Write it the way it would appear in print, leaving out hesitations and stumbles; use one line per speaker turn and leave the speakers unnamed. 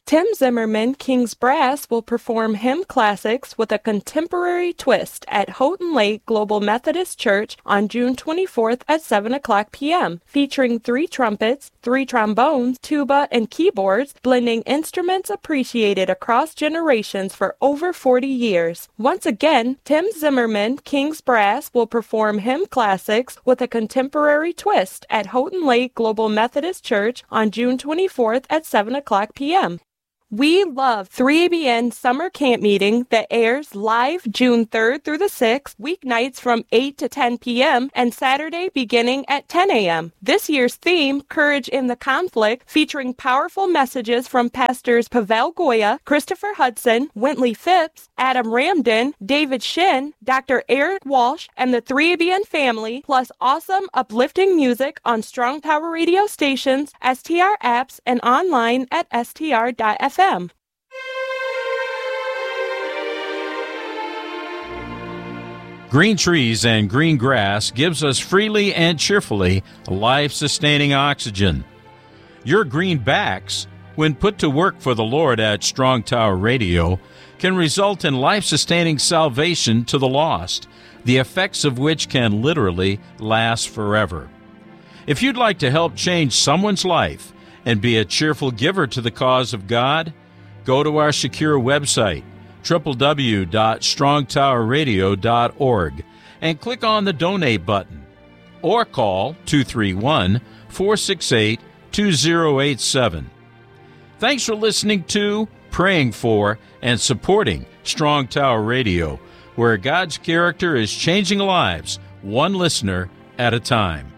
Tim Zimmerman King's Brass will perform hymn classics with a contemporary twist at Houghton Lake Global Methodist Church on June 24th at 7 o'clock p.m., featuring 3 trumpets, 3 trombones, tuba, and keyboards, blending instruments appreciated across generations for over 40 years. Once again, Tim Zimmerman King's Brass will perform hymn classics with a contemporary twist at Houghton Lake Global Methodist Church on June 24th at 7 o'clock p.m. We Love 3ABN Summer Camp Meeting that airs live June 3rd through the 6th, weeknights from 8 to 10 p.m. and Saturday beginning at 10 a.m. This year's theme, Courage in the Conflict, featuring powerful messages from Pastors Pavel Goya, Christopher Hudson, Wintley Phipps, Adam Ramden, David Shin, Dr. Eric Walsh, and the 3ABN family, plus awesome uplifting music on Strong Tower radio stations, STR apps, and online at str.fm.
Green trees and green grass gives us freely and cheerfully life-sustaining oxygen. Your greenbacks, when put to work for the Lord at Strong Tower Radio, can result in life-sustaining salvation to the lost, the effects of which can literally last forever. If you'd like to help change someone's life and be a cheerful giver to the cause of God, go to our secure website, www.strongtowerradio.org, and click on the Donate button, or call 231-468-2087. Thanks for listening to, praying for, and supporting Strong Tower Radio, where God's character is changing lives, one listener at a time.